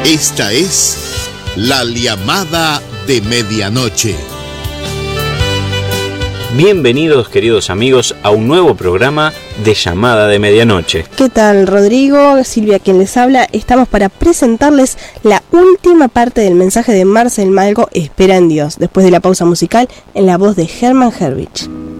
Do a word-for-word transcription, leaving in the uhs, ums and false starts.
Esta es La Llamada de Medianoche. Bienvenidos, queridos amigos, a un nuevo programa de Llamada de Medianoche. ¿Qué tal, Rodrigo? Silvia, quien les habla. Estamos para presentarles la última parte del mensaje de Marcel Malgo, Espera en Dios, después de la pausa musical en la voz de Hermann Herrich.